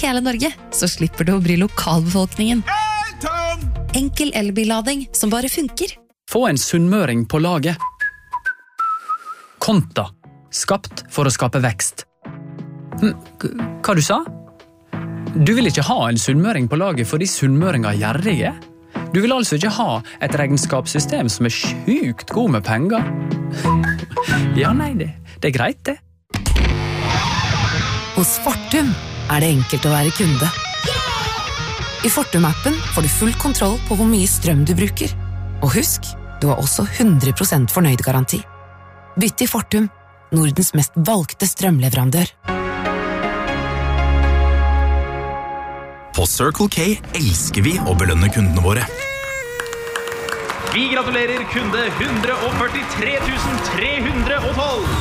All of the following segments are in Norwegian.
hele Norge, så slipper du å bry lokalbefolkningen. Enkel elbillading som bare funker. Få en sunnmøring på laget. Konta. Skapt for å skape vekst. Hva du sa? Du vil ikke ha en sunnmøring på laget fordi sunnmøringer er gjerrige? Du vil altså ikke ha et regnskapssystem som er sjukt god med penger? Ja, nei, det er greit det. Hos Fortum er det enkelt å være kunde. I Fortum-appen får du full kontroll på hvor mye strøm du bruker. Og husk, du har også 100% fornøyd-garanti. Bytt til Fortum, Nordens mest valgte strømleverandør. På Circle K elsker vi å belønne kundene våre. Vi gratulerer kunde 143 312!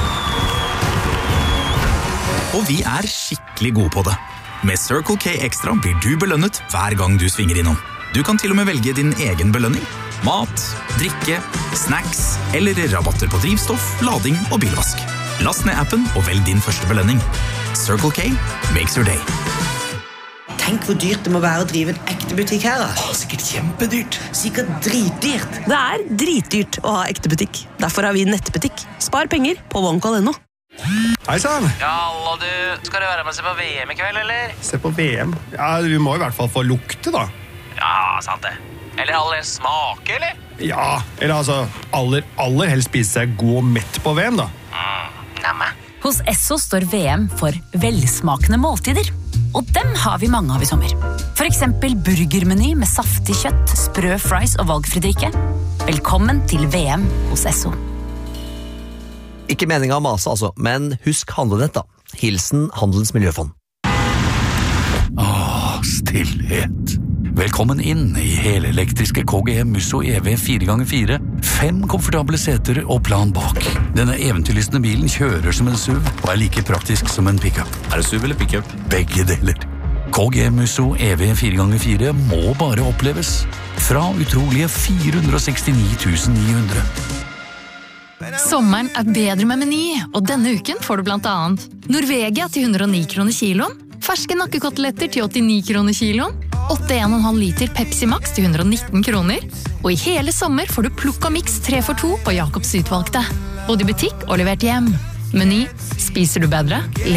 Og vi er skikkelig gode på det. Med Circle K Extra blir du belønnet hver gang du svinger innom. Du kan til og med velge din egen belønning. Mat, drikke, snacks eller rabatter på drivstoff, lading og bilvask. Last ned appen og velg din første belønning. Circle K makes your day. Tenk hvor dyrt det må være å drive en ekte butikk her. Sikkert kjempedyrt. Sikkert dritdyrt. Det er dritdyrt å ha ekte butikk. Derfor har vi nettbutikk. Spar penger på OneCall.no. Hei sann. Ja, hallo du. Skal du være med og se på VM i kveld, eller? Se på VM? Ja, vi må i hvert fall få lukte da. Ja, sant det. Eller aller smake, eller? Ja, eller altså aller helst spise seg god og mett på VM da. Nemme. Hos Esso står VM for velsmakende måltider. Og dem har vi mange av i sommer. For eksempel burgermeny med saftig kjøtt, sprø fries og valgfri drikke. Velkommen til VM hos Esso. Ikke meningen å mase altså, men husk handlenett da. Hilsen Handelens Miljøfond. Stillhet. Velkommen inn i helelektriske KGM Musso EV 4x4. 5 komfortable seter og plan bak. Denne eventyrlystne bilen kjører som en SUV og er like praktisk som en pickup. Er det SUV eller pickup? Begge deler. KGM Musso EV 4x4 må bare oppleves. Fra utrolige 469 900. Sommeren er bedre med Meny, og denne uken får du blant annet Norvegia til 109 kroner kiloen, ferske nakkekoteletter til 89 kroner kiloen, 8,5 liter Pepsi Max til 119 kroner, og i hele sommer får du Plukka Mix 3x2 på Jacobs utvalgte. Både i butikk og levert hjem. Meny, spiser du bedre?